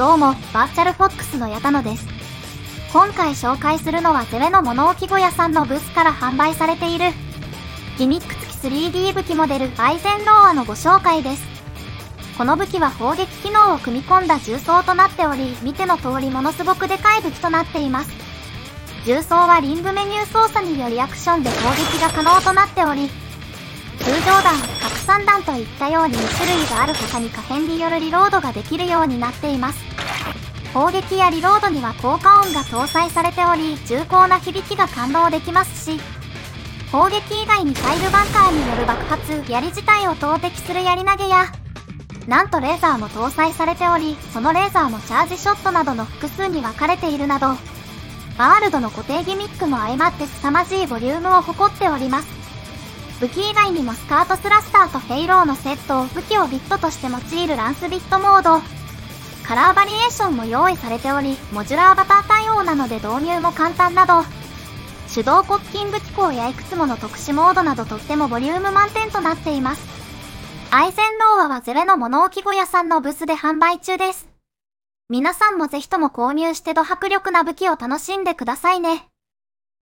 どうも、バーチャルフォックスの矢田野です。今回紹介するのはゼレの物置小屋さんのブースから販売されているギミック付き 3D 武器モデルアイゼンローアのご紹介です。この武器は砲撃機能を組み込んだ重装となっており、見ての通りものすごくでかい武器となっています。重装はリングメニュー操作によりアクションで攻撃が可能となっており、通常弾、拡散弾といったように2種類がある他に可変によるリロードができるようになっています。砲撃やリロードには効果音が搭載されており、重厚な響きが感動できますし、砲撃以外にタイルバンカーによる爆発、槍自体を投擲する槍投げや、なんとレーザーも搭載されており、そのレーザーもチャージショットなどの複数に分かれているなど、ワールドの固定ギミックも相まって凄まじいボリュームを誇っております。武器以外にもスカートスラスターとヘイローのセット、武器をビットとして用いるランスビットモード、カラーバリエーションも用意されており、モジュラーバター対応なので導入も簡単など、手動コッキング機構やいくつもの特殊モードなどとってもボリューム満点となっています。アイゼンローアはゼレの物置小屋さんのブースで販売中です。皆さんもぜひとも購入してド迫力な武器を楽しんでくださいね。